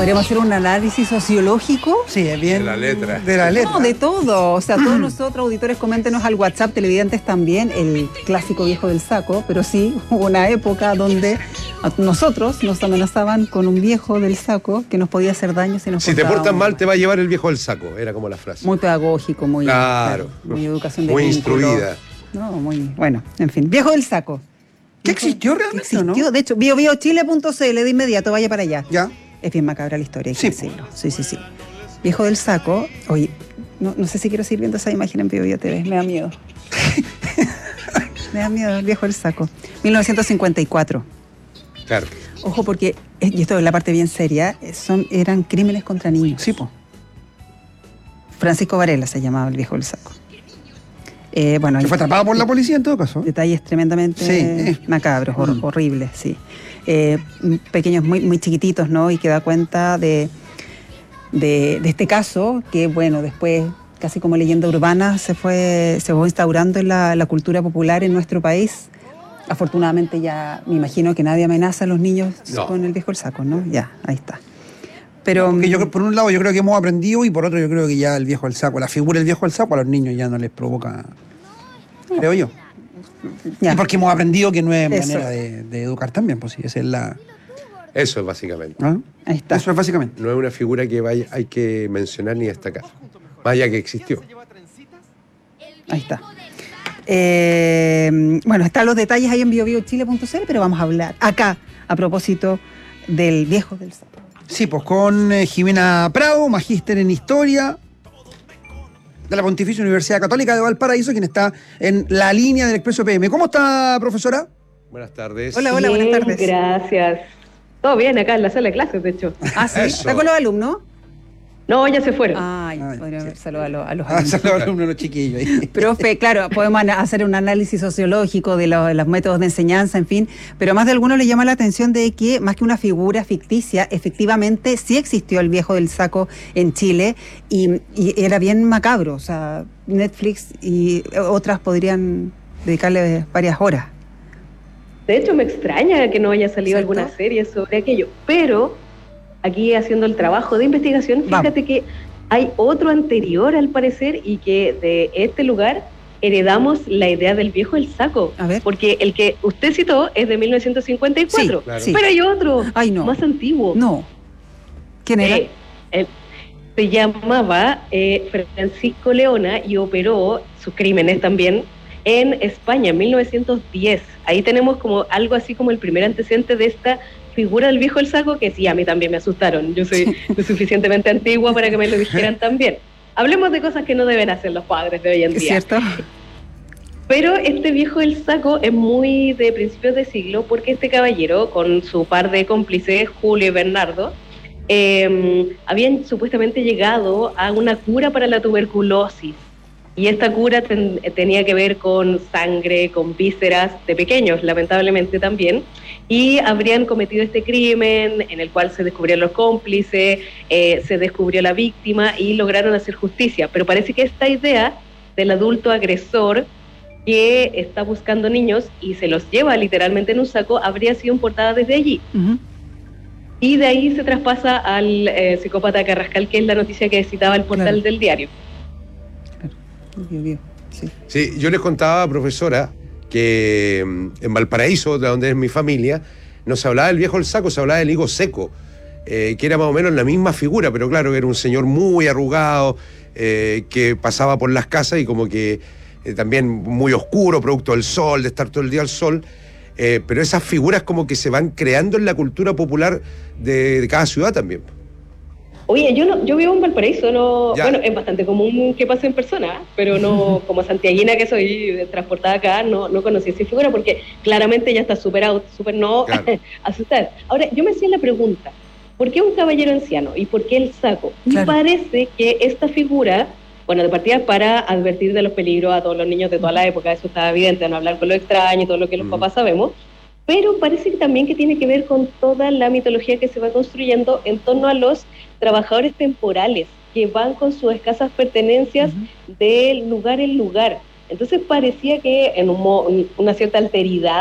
podríamos hacer un análisis sociológico. Sí, es bien. De la letra. De la letra. No, de todo. O sea, todos nosotros, auditores, coméntenos al WhatsApp, televidentes también, el clásico viejo del saco, pero sí, hubo una época donde a nosotros nos amenazaban con un viejo del saco que nos podía hacer daño si nos Si te portábamos portas mal, te va a llevar el viejo del saco, era como la frase. Muy pedagógico, muy, Claro. muy educación de Muy vínculo. instruida. No, muy, bueno, en fin, viejo del saco. ¿Qué existió realmente, Existió, no? de hecho, biobiochile.cl de inmediato, vaya para allá. Ya. Es bien macabra la historia, hay Sí, que decirlo. Sí. Viejo del saco, oye, no sé si quiero seguir viendo esa imagen en Bio TV, me da miedo. Me da miedo el viejo del saco. 1954. Claro. Ojo, porque, y esto es la parte bien seria, eran crímenes contra niños. Sí, po. Francisco Varela se llamaba el viejo del saco. Bueno, Se fue atrapado por la policía en todo caso. detalles tremendamente Sí. macabros, horribles, sí. Pequeños muy chiquititos, ¿no? Y que da cuenta de este caso, que bueno, después, casi como leyenda urbana, se fue instaurando en la cultura popular en nuestro país. Afortunadamente ya me imagino que nadie amenaza a los niños con el viejo del saco, ¿no? Ya, ahí está. Pero Porque yo, por un lado, yo creo que hemos aprendido y por otro, yo creo que ya el viejo del saco, la figura del viejo del saco a los niños ya no les provoca, creo yo. ya. Y porque hemos aprendido que no es Eso. manera de educar también, pues sí, esa es la. Eso es básicamente. ¿Ah? Ahí está. Eso es básicamente. No es una figura que hay que mencionar ni destacar. Más allá que existió. Ahí está. Bueno, están los detalles ahí en biobiochile.cl, pero vamos a hablar acá a propósito del viejo del saco. Sí, pues con Jimena Prado, magíster en Historia de la Pontificia Universidad Católica de Valparaíso, quien está en la línea del Expreso PM. ¿Cómo está, profesora? Buenas tardes. Hola, buenas Bien, tardes. Gracias. Todo bien acá en la sala de clases, de hecho. Ah, sí, Eso. está con los alumnos. No, ya se fueron. Ay, Ay, podría sí. haber saludado a los Ah, alumnos. saludos a uno de los chiquillos ahí. Profe, claro, podemos hacer un análisis sociológico de los métodos de enseñanza, en fin, pero más de alguno le llama la atención de que, más que una figura ficticia, efectivamente sí existió el viejo del saco en Chile y era bien macabro. O sea, Netflix y otras podrían dedicarle varias horas. De hecho, me extraña que no haya salido ¿Cierto? alguna serie sobre aquello. Pero, aquí haciendo el trabajo de investigación, Vamos. fíjate que hay otro anterior, al parecer, y que de este lugar heredamos la idea del viejo del saco. A ver. Porque el que usted citó es de 1954. Claro. Sí. Pero hay otro, Ay, no. más antiguo. No. ¿Quién era? Se llamaba Francisco Leona y operó sus crímenes también en España en 1910. Ahí tenemos como algo así como el primer antecedente de esta figura del viejo del saco, que sí, a mí también me asustaron. Yo soy lo suficientemente antigua para que me lo dijeran también. Hablemos de cosas que no deben hacer los padres de hoy en ¿Es día. cierto? Pero este viejo del saco es muy de principios de siglo, porque este caballero, con su par de cómplices, Julio y Bernardo, habían supuestamente llegado a una cura para la tuberculosis. Y esta cura tenía que ver con sangre, con vísceras de pequeños, lamentablemente también. Y habrían cometido este crimen en el cual se descubrieron los cómplices, se descubrió la víctima y lograron hacer justicia. Pero parece que esta idea del adulto agresor que está buscando niños y se los lleva literalmente en un saco habría sido importada desde allí. Ujú. Y de ahí se traspasa al psicópata Carrascal, que es la noticia que citaba el portal Claro. del diario. Sí. Sí, yo les contaba, profesora, que en Valparaíso, de donde es mi familia, no se hablaba del viejo del saco, se hablaba del higo seco, que era más o menos la misma figura, pero claro, era un señor muy arrugado, que pasaba por las casas y como que también muy oscuro, producto del sol, de estar todo el día al sol. Pero esas figuras como que se van creando en la cultura popular de cada ciudad también. Oye, yo vivo en Valparaíso, no, Ya. bueno, es bastante común que pase en persona, pero no, como santiaguina que soy transportada acá, no conocí esa figura porque claramente ya está súper out, súper no Claro. asustar. Ahora, yo me hacía la pregunta, ¿por qué un caballero anciano y por qué el saco? Claro. Me parece que esta figura, bueno, de partida para advertir de los peligros a todos los niños de toda la época, eso está evidente, no hablar con lo extraño y todo lo que los papás sabemos, pero parece que también que tiene que ver con toda la mitología que se va construyendo en torno a los trabajadores temporales que van con sus escasas pertenencias de lugar en lugar. Entonces parecía que en una cierta alteridad